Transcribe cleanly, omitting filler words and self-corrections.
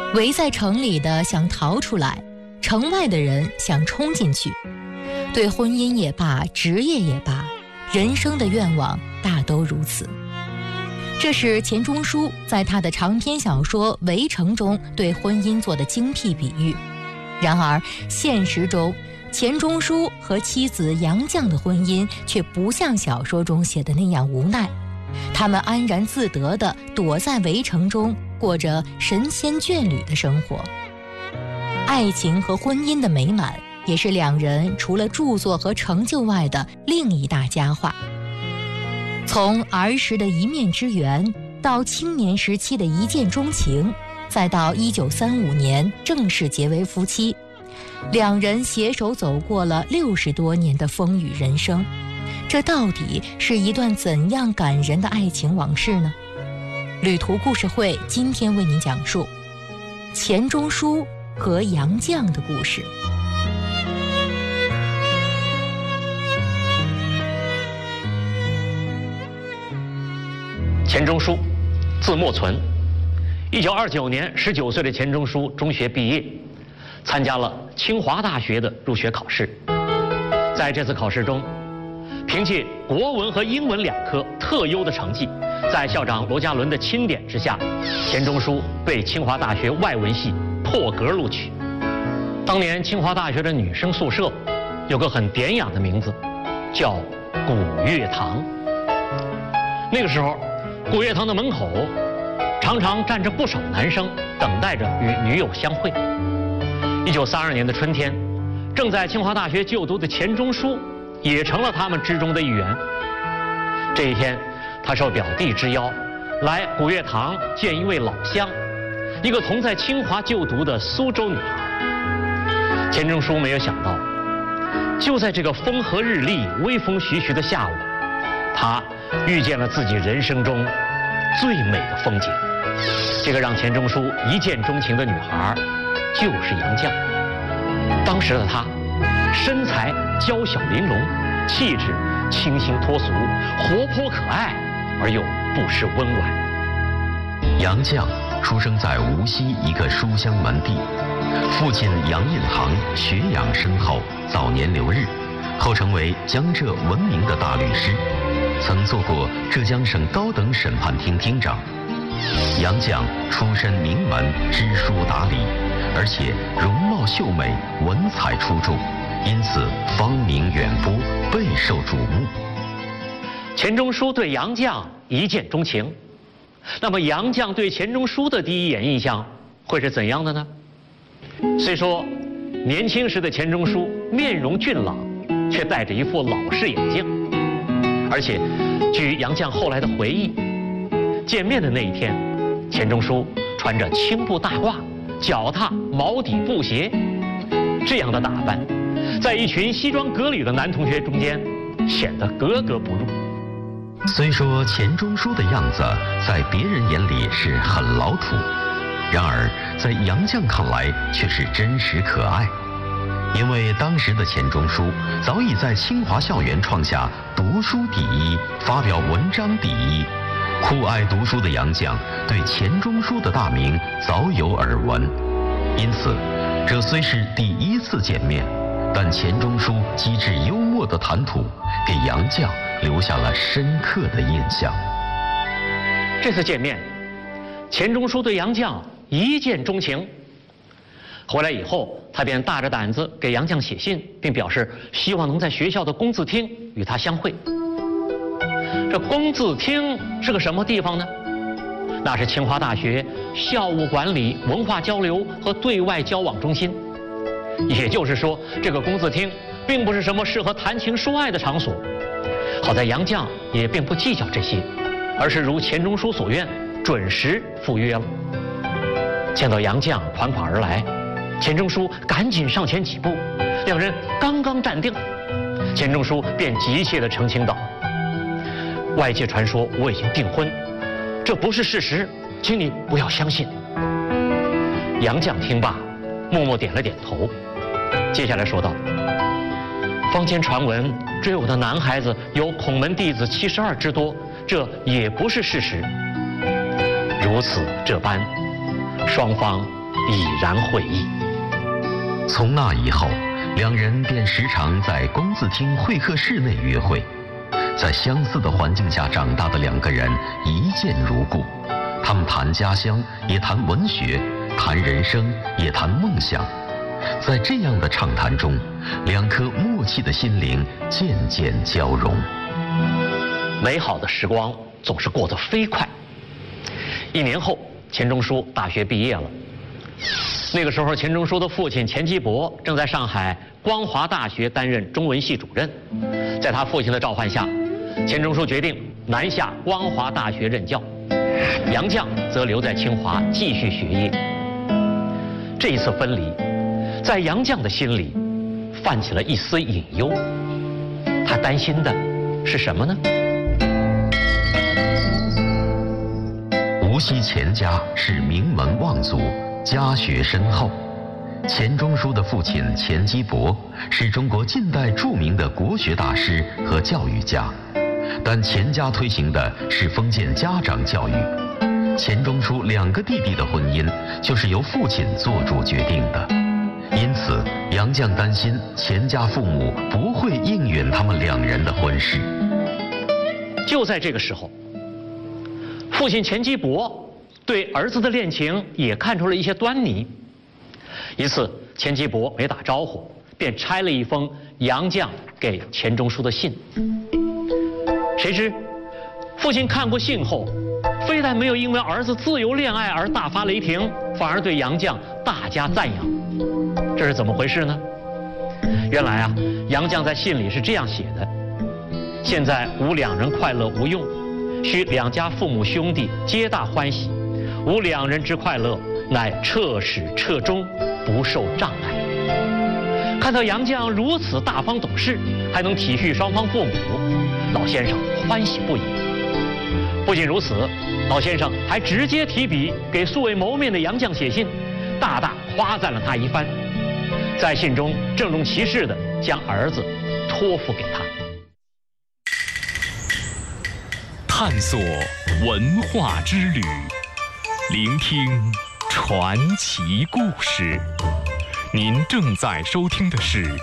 围在城里的想逃出来，城外的人想冲进去。对婚姻也罢，职业也罢，人生的愿望大都如此。这是钱钟书在他的长篇小说《围城》中对婚姻做的精辟比喻。然而现实中，钱钟书和妻子杨绛的婚姻却不像小说中写的那样无奈，他们安然自得地躲在围城中，过着神仙眷侣的生活。爱情和婚姻的美满也是两人除了著作和成就外的另一大佳话。从儿时的一面之缘，到青年时期的一见钟情，再到1935年正式结为夫妻，两人携手走过了60多年的风雨人生。这到底是一段怎样感人的爱情往事呢？旅途故事会今天为您讲述钱钟书和杨绛的故事。 钱钟书，字默存。1929年，19岁的钱钟书中学毕业，参加了清华大学的入学考试。在这次考试中，凭借国文和英文2科特优的成绩，在校长罗家伦的钦点之下，钱钟书被清华大学外文系破格录取。当年清华大学的女生宿舍有个很典雅的名字，叫古月堂。那个时候，古月堂的门口常常站着不少男生，等待着与女友相会。1932年的春天，正在清华大学就读的钱钟书也成了他们之中的一员。这一天，他受表弟之邀，来古月堂见一位老乡，一个同在清华就读的苏州女孩。钱钟书没有想到，就在这个风和日丽、微风徐徐的下午，他遇见了自己人生中最美的风景。这个让钱钟书一见钟情的女孩，就是杨绛。当时的她，身材娇小玲珑，气质清新脱俗，活泼可爱而又不失温婉。 杨绛出生在无锡一个书香门第，父亲杨印堂学养深厚，早年留日，后成为江浙闻名的大律师，曾做过浙江省高等审判厅厅长。杨绛出身名门，知书达理，而且容貌秀美，文采出众，因此芳名远播，备受瞩目。 钱钟书对杨绛一见钟情，那么杨绛对钱钟书的第一眼印象会是怎样的呢？虽说年轻时的钱钟书面容俊朗，却戴着一副老式眼镜，而且据杨绛后来的回忆，见面的那一天，钱钟书穿着青布大褂，脚踏毛底布鞋，这样的打扮，在一群西装革履的男同学中间显得格格不入。 虽说钱钟书的样子在别人眼里是很老土，然而在杨绛看来却是真实可爱。因为当时的钱钟书早已在清华校园创下读书第一，发表文章第一。酷爱读书的杨绛对钱钟书的大名早有耳闻，因此这虽是第一次见面，但钱钟书机智幽默的谈吐给杨绛留下了深刻的印象。 这次见面，钱钟书对杨绛一见钟情。回来以后，他便大着胆子给杨绛写信，并表示希望能在学校的工字厅与他相会。这工字厅是个什么地方呢？那是清华大学校务管理、文化交流和对外交往中心。也就是说，这个工字厅并不是什么适合谈情说爱的场所。好在杨绛也并不计较这些，而是如钱钟书所愿，准时赴约了。见到杨绛款款而来，钱钟书赶紧上前几步，两人刚刚站定，钱钟书便急切地澄清道：“外界传说我已经订婚，这不是事实，请你不要相信。”杨绛听罢，默默点了点头，接下来说道：“坊间传闻追我的男孩子有孔门弟子72之多，这也不是事实。如此这般，双方已然会意。 从那以后，两人便时常在公字厅会客室内约会。在相似的环境下长大的两个人一见如故，他们谈家乡，也谈文学，谈人生，也谈梦想。在这样的畅谈中，两颗默契的心灵渐渐交融。 美好的时光总是过得飞快。1年后，钱钟书大学毕业了。那个时候，钱钟书的父亲钱基博正在上海光华大学担任中文系主任。在他父亲的召唤下，钱钟书决定南下光华大学任教，杨绛则留在清华继续学业。这一次分离，在杨绛的心里泛起了一丝隐忧。他担心的是什么呢？ 无锡钱家是名门望族，家学深厚。钱钟书的父亲钱基博是中国近代著名的国学大师和教育家，但钱家推行的是封建家长教育。钱钟书2个弟弟的婚姻就是由父亲做主决定的，因此杨绛担心钱家父母不会应允他们2人的婚事。 就在这个时候，父亲钱基博对儿子的恋情也看出了一些端倪。一次，钱基博没打招呼，便拆了一封杨绛给钱钟书的信。谁知，父亲看过信后，非但没有因为儿子自由恋爱而大发雷霆，反而对杨绛大加赞扬。这是怎么回事呢？原来啊，杨绛在信里是这样写的：现在吾2人快乐无用，须2家父母兄弟皆大欢喜，吾2人之快乐，乃彻始彻终，不受障碍。看到杨绛如此大方懂事，还能体恤双方父母，老先生欢喜不已。不仅如此，老先生还直接提笔给素未谋面的杨绛写信，大大夸赞了他一番，在信中郑重其事地将儿子托付给他。 探索文化之旅，聆听传奇故事。您正在收听的是